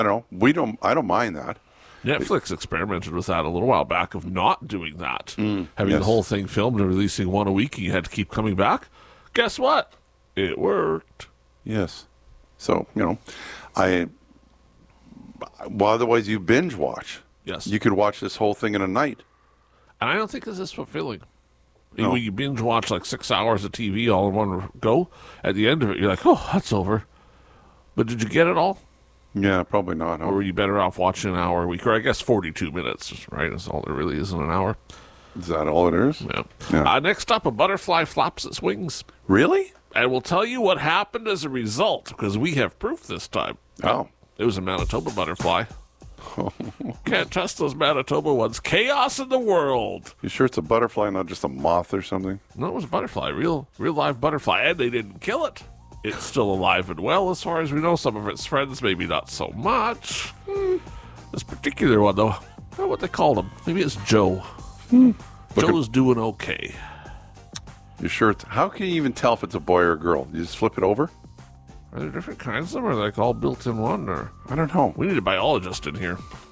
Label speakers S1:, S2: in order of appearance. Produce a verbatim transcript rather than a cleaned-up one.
S1: I don't know. We don't. I don't mind that.
S2: Netflix experimented with that a little while back of not doing that.
S1: Mm,
S2: Having
S1: yes.
S2: the whole thing filmed and releasing one a week and you had to keep coming back. Guess what? It worked.
S1: Yes. So, you know, I. Well, otherwise you binge watch.
S2: Yes.
S1: You could watch this whole thing in a night.
S2: And I don't think this is fulfilling.
S1: No.
S2: When you binge watch like six hours of T V all in one go, at the end of it, you're like, oh, that's over. But did you get it all?
S1: Yeah, probably not. Huh?
S2: Or were you better off watching an hour a week? Or I guess forty-two minutes, right? That's all there really is in an hour.
S1: Is that all it is?
S2: Yeah.
S1: Yeah.
S2: Uh, next up, a butterfly flaps its wings.
S1: Really?
S2: And we'll tell you what happened as a result, because we have proof this time.
S1: Oh.
S2: It was a Manitoba butterfly. Can't trust those Manitoba ones. Chaos in the world.
S1: You sure it's a butterfly, not just a moth or something?
S2: No, it was a butterfly, real, real live butterfly, and they didn't kill it. It's still alive and well, as far as we know. Some of its friends, maybe not so much. Hmm. This particular one, though, I don't know what they called him. Maybe it's Joe.
S1: Hmm.
S2: Joe's doing okay.
S1: You sure? It's, how can you even tell if it's a boy or a girl? You just flip it over?
S2: Are there different kinds of them, or are they like all built in one? Or
S1: I don't know.
S2: we need a biologist in here.